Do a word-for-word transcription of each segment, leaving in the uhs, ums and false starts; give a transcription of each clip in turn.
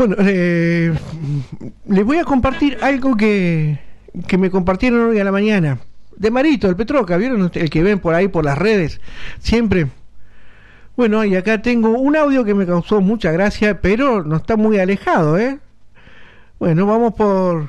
Bueno, eh, les voy a compartir algo que, que me compartieron hoy a la mañana. De Marito, el Petroca, ¿vieron? El que ven por ahí por las redes, siempre. Bueno, y acá tengo un audio que me causó mucha gracia, pero no está muy alejado, ¿eh? Bueno, vamos por...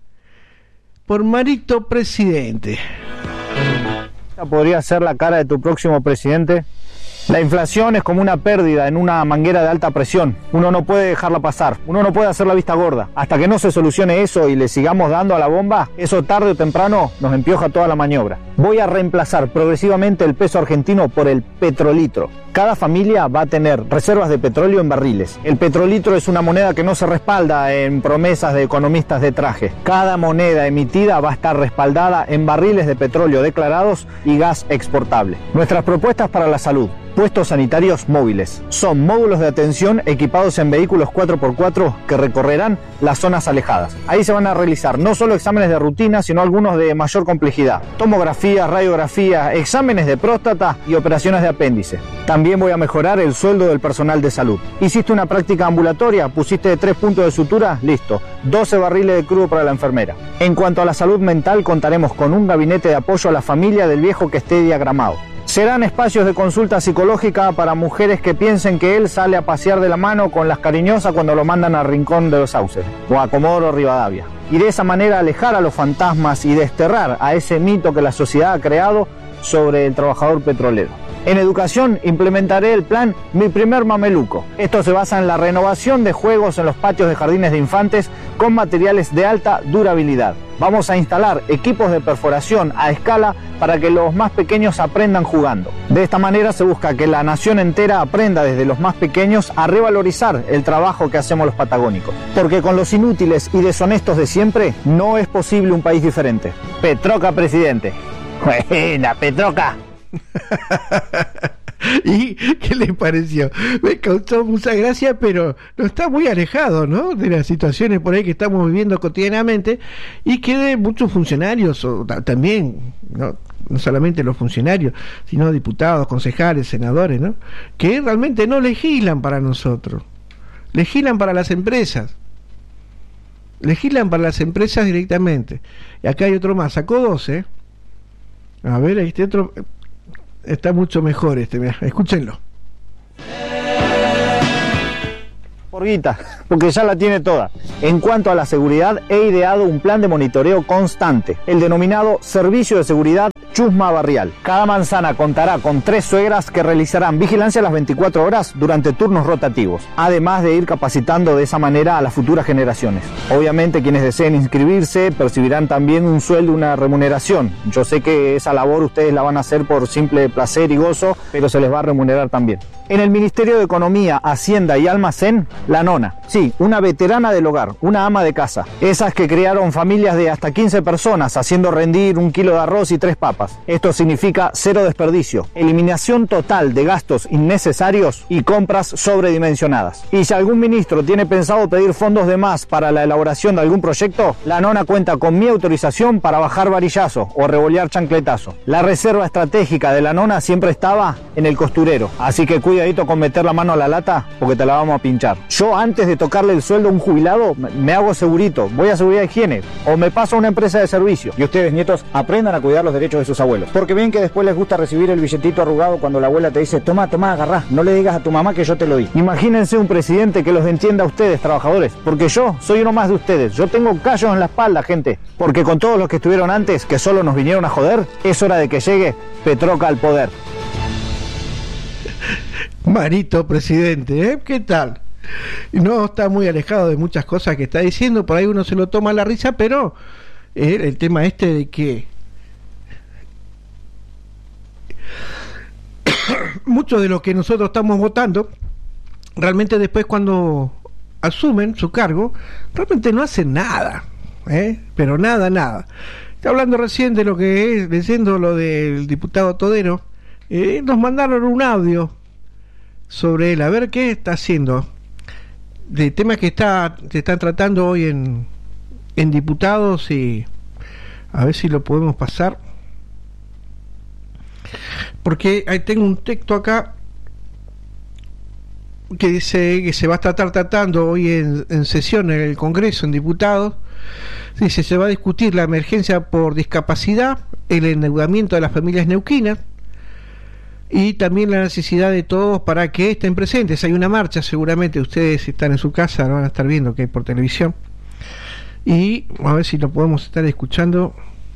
por Marito Presidente. ¿Esta podría ser la cara de tu próximo presidente? La inflación es como una pérdida en una manguera de alta presión. Uno no puede dejarla pasar, uno no puede hacer la vista gorda. Hasta que no se solucione eso y le sigamos dando a la bomba, eso tarde o temprano nos empioja toda la maniobra. Voy a reemplazar progresivamente el peso argentino por el petrolitro. Cada familia va a tener reservas de petróleo en barriles. El petrolitro es una moneda que no se respalda en promesas de economistas de traje. Cada moneda emitida va a estar respaldada en barriles de petróleo declarados y gas exportable. Nuestras propuestas para la salud. Puestos sanitarios móviles. Son módulos de atención equipados en vehículos cuatro por cuatro que recorrerán las zonas alejadas. Ahí se van a realizar no solo exámenes de rutina, sino algunos de mayor complejidad. Tomografía, radiografía, exámenes de próstata y operaciones de apéndice. También voy a mejorar el sueldo del personal de salud. Hiciste una práctica ambulatoria, pusiste tres puntos de sutura, listo. doce barriles de crudo para la enfermera. En cuanto a la salud mental, contaremos con un gabinete de apoyo a la familia del viejo que esté diagramado. Serán espacios de consulta psicológica para mujeres que piensen que él sale a pasear de la mano con las cariñosas cuando lo mandan a Rincón de los Sauces o a Comodoro Rivadavia. Y de esa manera alejar a los fantasmas y desterrar a ese mito que la sociedad ha creado sobre el trabajador petrolero. En educación implementaré el plan Mi Primer Mameluco. Esto se basa en la renovación de juegos en los patios de jardines de infantes con materiales de alta durabilidad. Vamos a instalar equipos de perforación a escala para que los más pequeños aprendan jugando. De esta manera se busca que la nación entera aprenda desde los más pequeños a revalorizar el trabajo que hacemos los patagónicos. Porque con los inútiles y deshonestos de siempre no es posible un país diferente. Petroca presidente. Buena, Petroca. ¿Y qué les pareció? Me causó mucha gracia, pero no está muy alejado, ¿no?, de las situaciones por ahí que estamos viviendo cotidianamente y que de muchos funcionarios, o también, ¿no?, no solamente los funcionarios, sino diputados, concejales, senadores, ¿no?, que realmente no legislan para nosotros, legislan para las empresas, legislan para las empresas directamente. Y acá hay otro más, sacó doce. A ver, este otro está mucho mejor, este, mirá, escúchenlo. Por guita, porque ya la tiene toda. En cuanto a la seguridad, he ideado un plan de monitoreo constante, el denominado Servicio de Seguridad Chusma Barrial. Cada manzana contará con tres suegras que realizarán vigilancia a las veinticuatro horas durante turnos rotativos, además de ir capacitando de esa manera a las futuras generaciones. Obviamente quienes deseen inscribirse percibirán también un sueldo y una remuneración. Yo sé que esa labor ustedes la van a hacer por simple placer y gozo, pero se les va a remunerar también. En el Ministerio de Economía, Hacienda y Almacén, la nona. Sí, una veterana del hogar, una ama de casa. Esas que crearon familias de hasta quince personas, haciendo rendir un kilo de arroz y tres papas. Esto significa cero desperdicio, eliminación total de gastos innecesarios y compras sobredimensionadas. Y si algún ministro tiene pensado pedir fondos de más para la elaboración de algún proyecto, la nona cuenta con mi autorización para bajar varillazo o revolear chancletazo. La reserva estratégica de la nona siempre estaba en el costurero, así que cuidadito con meter la mano a la lata porque te la vamos a pinchar. Yo antes de tocarle el sueldo a un jubilado me hago segurito, voy a seguridad de higiene o me paso a una empresa de servicio. Y ustedes, nietos, aprendan a cuidar los derechos de sus abuelos, porque ven que después les gusta recibir el billetito arrugado cuando la abuela te dice toma, toma, agarrá, no le digas a tu mamá que yo te lo di. Imagínense un presidente que los entienda a ustedes, trabajadores, porque yo soy uno más de ustedes. Yo tengo callos en la espalda, gente, porque con todos los que estuvieron antes que solo nos vinieron a joder, es hora de que llegue Petroca al poder. Marito presidente, ¿eh? ¿Qué tal? No está muy alejado de muchas cosas que está diciendo, por ahí uno se lo toma a la risa, pero eh, el tema este de que muchos de los que nosotros estamos votando, realmente después cuando asumen su cargo, realmente no hacen nada, ¿eh? Pero nada, nada. Está hablando recién de lo que es, leyendo lo del diputado Todero, eh, nos mandaron un audio sobre él, a ver qué está haciendo, de temas que está se están tratando hoy en, en diputados, y a ver si lo podemos pasar, porque ahí tengo un texto acá que se, que se va a estar tratando hoy en, en sesión en el Congreso, en diputados. Dice, se va a discutir la emergencia por discapacidad, el endeudamiento de las familias neuquinas y también la necesidad de todos para que estén presentes. Hay una marcha, seguramente ustedes están en su casa, lo van a estar viendo, que hay por televisión, y a ver si lo podemos estar escuchando.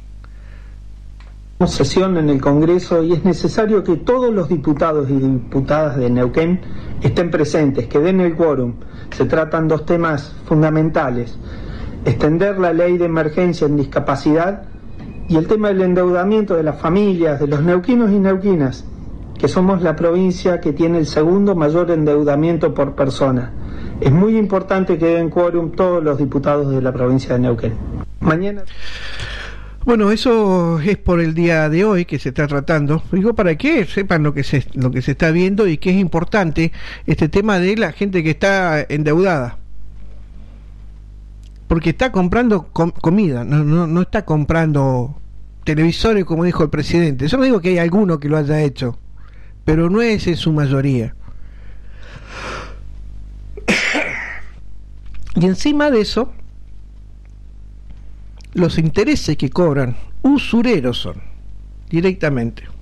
Sesión en el Congreso y es necesario que todos los diputados y diputadas de Neuquén estén presentes, que den el quórum. Se tratan dos temas fundamentales: extender la ley de emergencia en discapacidad y el tema del endeudamiento de las familias, de los neuquinos y neuquinas, que somos la provincia que tiene el segundo mayor endeudamiento por persona. Es muy importante que den quórum todos los diputados de la provincia de Neuquén. Mañana... Bueno, eso es por el día de hoy que se está tratando. Digo, para que sepan lo que se lo que se está viendo y que es importante este tema de la gente que está endeudada, porque está comprando com comida, no, no no está comprando televisores, como dijo el presidente. Yo no digo que hay alguno que lo haya hecho, pero no es en su mayoría. Y encima de eso, los intereses que cobran usureros son, directamente.